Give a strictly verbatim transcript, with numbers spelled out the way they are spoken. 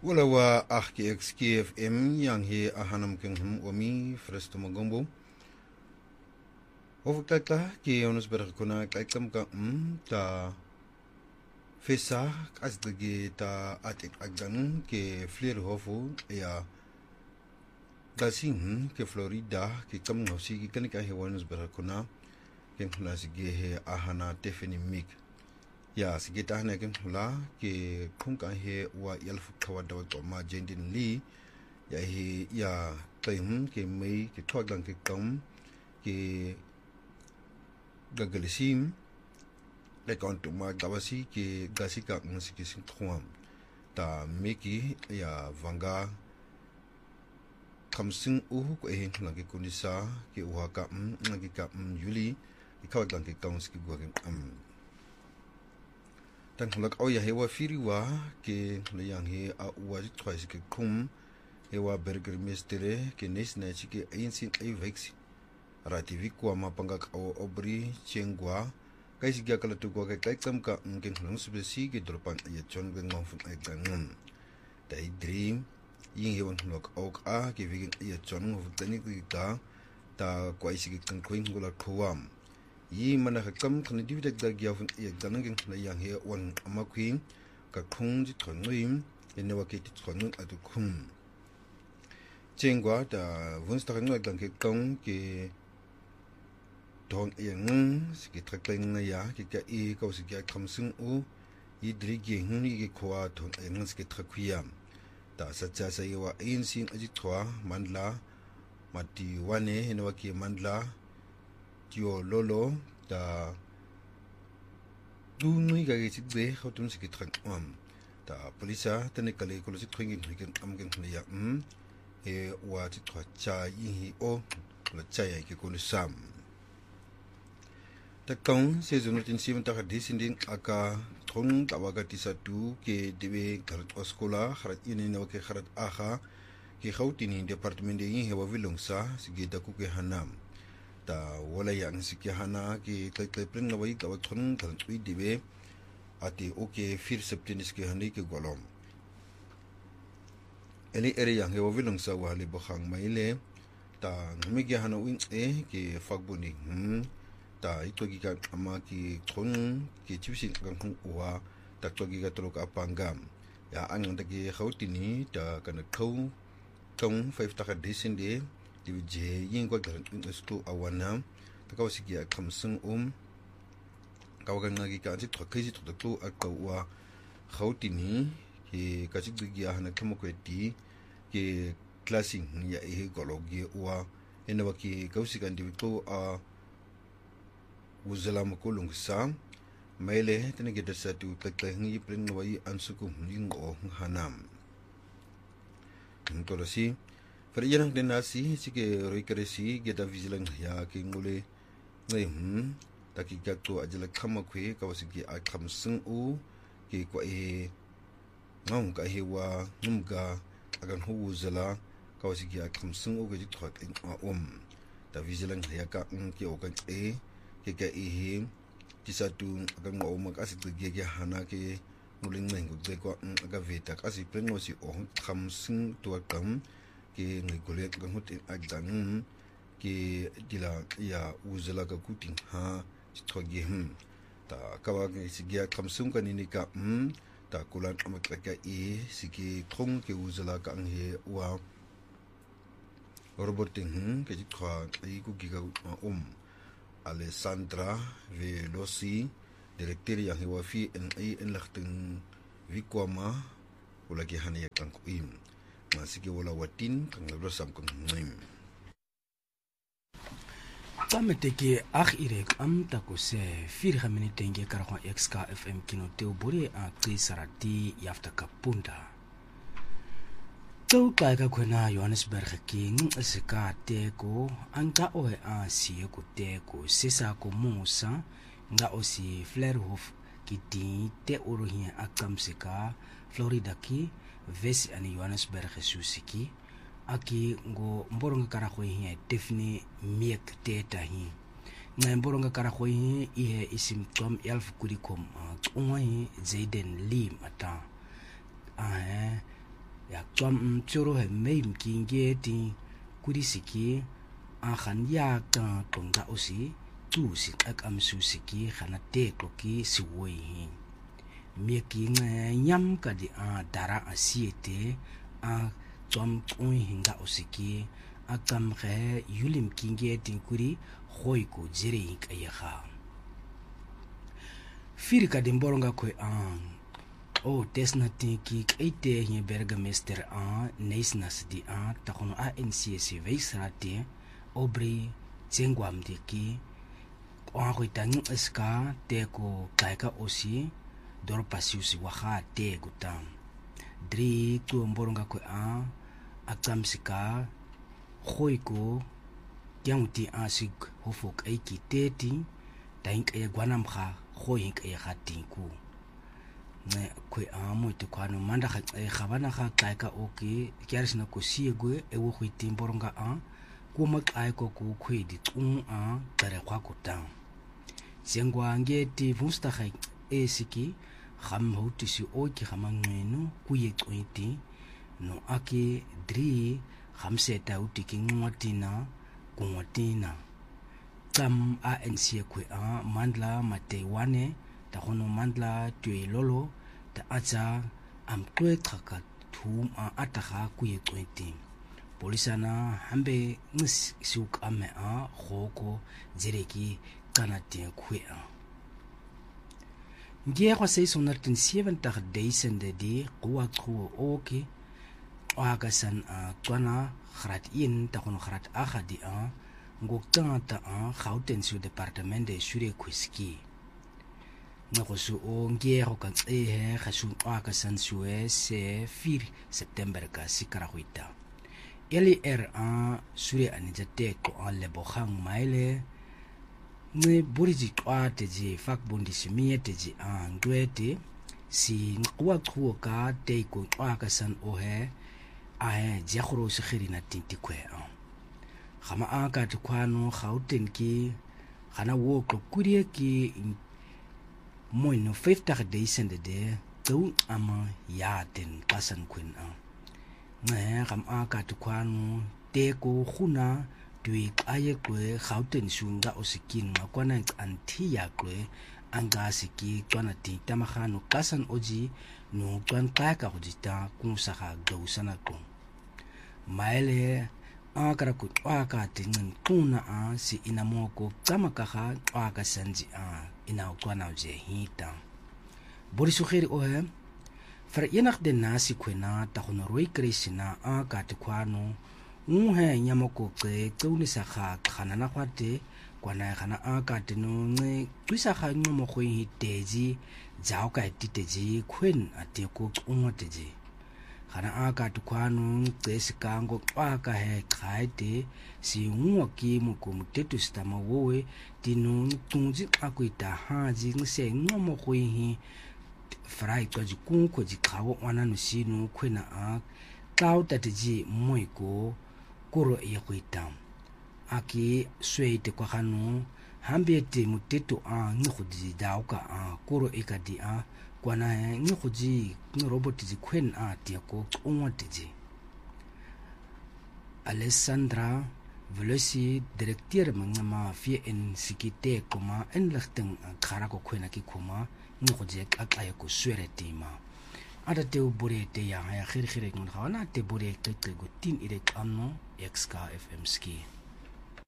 Wala wa achki X K F M yang he ahanam kenghum wami fresto magombo. Overkata ki onus berkuna kaikam ka um ta fesa kasdegi ta atik agdan ke flir hofu ya gasing ke Florida ki kam ngosi ki kanika he onus berkuna ken hula sige he ahana Tiffany Mick. Ya sigita hana ken hula ke kunka he wa yalfu kawada wa ma jendin li ya he ya taim ke mei ke twagdan ke kam ke gagalisim le kontu ma gawasi ke gasika ngasi sin khwam ta meki ya vanga kamsing u ko e hla ke kunisa ke uha ka ngaki ka yuli ke kawdan ke kaunski gwa ke am dan hulak au ya hewa firiwa ke leyang he a uwa twice ke kum hewa burger mestere ke nes na chike ainsin ai vex rativi kwa mapanga au obri chengwa kaisi gya kala tu kwa ke kaikam ka ngeng hlung subesi ke dropan ya chon geng ngong fun ai gangun dai dream yin hewan hulak au ka ke vigin ya chon ngong tani ka ta kwaisi ke kan kuin gula khuam yi mana hakam kan divi dak dak ya fun ya ganang na yang he wan amakwin ka khung ji thonwim ene wa ke ti thonun adu khum chengwa da vunsta kan ngak ke kong ke don yang ski trakling na ya ke ka e ka ski ka khamsung u yi dri ge huni ke khwa thon yang ski trakuyam da sacha sa yi wa in sin aji thwa mandla mati wane ene wa ke mandla Tio lolo da du nui ga ge chigbe khotum siki trak am da polisa tane kale ko si thwingin hiken am gen ya um e wa ti thwa cha yi hi o la cha ya ke ko sam ta kong se zunu tin sim ta ga disinding aka thong ta wa ga ti sa tu ke dibe kharat oskola kharat ini no ke kharat aha ke khautini department de yi he wa vilongsa sigi da ku ke hanam ta wala yang sikihana ki kai kai pring na wai ka thon kan chui dibe ati oke fir septinis ki hani ki golom eli ere yang he wilung sa wali bokhang maile ta ngmi ki hana win e ki fagbuni hm ta ito ki ka ama ki thon ki chipsin kan khung wa ta to ki ka tro ka pangam ya ang ta ki khautini ta kan khau kong five ta ka disinde di je yin ko garan in stu awana ta ka sigi kamsung um ka wa ngagi ka ji thokhi ji thoktu akwa khautini ki ka ji gi ahna khamo ko ti ki classing ya e gologi wa ena wa ki ka sigi kan di to a uzala makulung sa maile tene ge dasa tu ta ka ngi prin wa yi ansuku ning o hanam ntolosi Perjalanan denasi sike roi keresi geta vigilang ya ke ngule ngai hm taki gatu ajala khama khwe ka wasiki a kham sung u ke ko e ngong ka hewa ngumga agan hu zala ka wasiki a kham sung u ge thot in a um ta vigilang ya ka ng ke o ka e ke ka e he tisatu agan mo ma ka si ge ge hana ke nguling ngai ngu ze ko aga veta ka si prengo si o kham sung to kam ke ngai kolet kan hut agdan ke dila ya uzala ka kuting ha thogi hm ta kawa ke sigia kamsung kan ini ka hm ta kulan amak ka e sigi thong ke uzala ka ang he wa roboting hm ke ji thwa ai ku gi ka um Alessandra Velosi director yang he wa fi en ai en lachten wikwama ula ke hania kan ku im masike wala watin kang lo sam kang ngim tameteke ag irek am ta ko se vier minute nge kara X K F M kino te bore a tsarati yafta kapunda to ka ka khona Johannesburg king seka te ko anga o a si ko te ko sesa ko musa nga o si Flerhof ki ti te orohi akam seka Florida ki vesi ani Johannesburg susiki aki ngo mboronga kara khoyi Tiffany Mick teta hi na mboronga kara khoyi ihe isim tom elf kurikom ngoi Zayden Lee mata ah tswam tsoro he meim kinge ti kudisiki a khan ya ka tonga osi tu si ak am su siki khana te kloki si woi mi ki nyam ka di a dara asiete a tswam tsoi hinga osiki a kam khe yulim kinge ti kuri khoi ko jere ka ya kha fir ka dimboronga ko a o desna tinki kaite hi burgemeester a neisnas di a takono A N C S veisrate obri tsengwam diki kwa ko tang eska te ko kaika osi dorpasiusi waha te gutam dri tu mboronga ko a akamsika khoiko tiamuti asig hofok aiki teti taink e gwanam kha khoink e khatinku ne kwe amo te kwano manda kha e khabana kha kaika oki kyarisna ko siegwe e wo khiti mboronga a kuma kai ko ku khwe di tung a tare kwa ko ta sengwa ngeti vusta kha e siki kham hoti si oki khamangenu ku ye twiti no ake dri khamse ta uti ki ngwatina ku ngwatina tam A N C kwe a mandla matewane ta hono mandla tue lolo ta acha am tue khaka thum a ataha ku ye twenti polisana hambe nis suk ame a khoko jereki kanate kwe a nge kwa sei sonatin seventy days de di kwa khu oke aga san a twana khrat in ta hono khrat a khadi a ngok tata a Gauteng su departement de sure kwiski ngoko su o nge go ka tse he ga su aga san suwe se four September ka sikara huita eli er a sure anijate ko a lebogang maile ne buriji kwa te ji fakbundi simie te ji a ngwete si ngwa tsuo ka te ko aga san o he a he jagoro se khirina tinti kwe a khama aka tukwano Gauteng ki khana wo ko kurie ki moino fifty days and de tu ama ya den pasan kun a ne kham aka tukwano te ko khuna tui aye kwe Gauteng sunga osikin makwana anti ya kwe anga siki twana ti tamahano kasan oji no twan ka ka hojita kunsa ga gausana ko maile akara ku twaka tin tuna a si inamoko kama kaha twaka sanji a ina twana je hita borisu khiri o he fer yenak de nasi kwena ta hono roi krishna a ka tkwano u he nyamoko ke tuni sa kha khana na kwate kwana khana a ka tinu nge twisa kha ngomo khoi hiteji jao ka titeji khwen ate ko tsungo teji khana aka tukwano tseisikango kwaka he khaite si ngwa ki mukum tetu stama wowe tinu tunji akwita haji ngse ngomo khoi frai kwaji kunko ji khawo wana no sinu khwena a tau tatiji moiko kuro e kwita aki sweite kwa khanu hambete mutetu a ngkhudi dauka a kuro ekadi a kwana ngkhuji no robot ji khwen a tia ko ungwa tiji Alessandra Velosi directeur mangama fie en sikite koma en lachteng khara ko khwena ki khuma ngkhuji akaya ko swere tima ada te bure te ya ya khir khir ngon khana te bure te te go tin ire kamno xk fm ski